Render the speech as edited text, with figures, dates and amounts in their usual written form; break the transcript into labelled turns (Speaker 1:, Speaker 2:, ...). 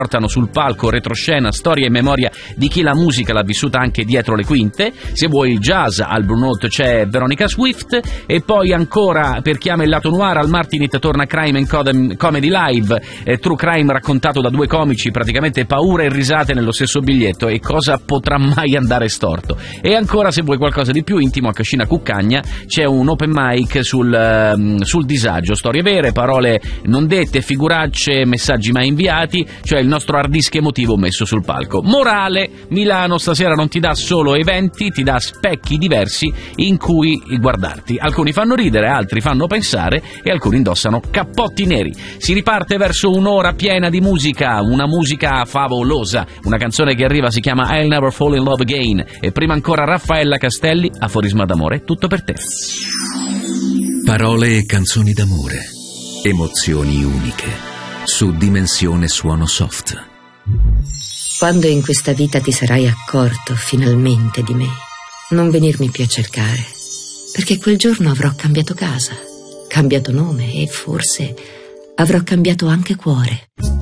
Speaker 1: portano sul palco, retroscena, storia e memoria di chi la musica l'ha vissuta anche dietro le quinte. Se vuoi il jazz, al Blue Note c'è Veronica Swift, e poi ancora per chi ama il lato noir al Martinet torna Crime and Comedy Live, true crime raccontato da due comici, praticamente paura e risate nello stesso biglietto, e cosa potrà mai andare storto. E ancora, se vuoi qualcosa di più intimo, a Cascina Cuccagna c'è un open mic sul disagio, storie vere, parole non dette, figuracce, messaggi mai inviati, cioè il nostro hard disk emotivo messo sul palco. Morale: Milano stasera non ti dà solo eventi, ti dà specchi diversi in cui guardarti. Alcuni fanno ridere, altri fanno pensare e alcuni indossano cappotti neri. Si riparte verso un'ora piena di musica, una musica favolosa. Una canzone che arriva si chiama I'll Never Fall in Love Again, e prima ancora Raffaella Castelli, Aforisma d'amore, tutto per te.
Speaker 2: Parole e canzoni d'amore, emozioni uniche, su Dimensione Suono Soft.
Speaker 3: Quando in questa vita ti sarai accorto finalmente di me, non venirmi più a cercare, perché quel giorno avrò cambiato casa, cambiato nome e forse avrò cambiato anche cuore.